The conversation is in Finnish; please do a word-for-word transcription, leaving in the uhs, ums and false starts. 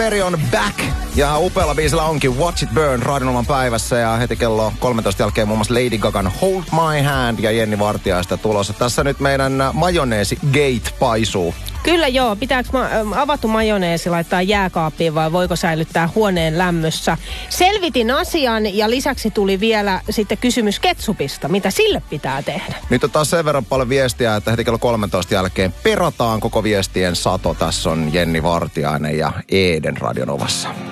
Perry on back ja upealla biisillä onkin Watch It Burn Radionovan päivässä ja heti kello kolmetoista jälkeen muun muassa Lady Gagan Hold My Hand ja Jenni Vartiaista tulossa. Tässä nyt meidän majoneesi gate paisuu. Kyllä joo. Pitääkö ma- avattu majoneesi laittaa jääkaappiin vai voiko säilyttää huoneen lämmössä? Selvitin asian ja lisäksi tuli vielä sitten kysymys ketsupista. Mitä sille pitää tehdä? Nyt on taas sen verran paljon viestiä, että heti kello kolmetoista jälkeen perataan koko viestien sato. Tässä on Jenni Vartiainen ja Eden Radionovassa.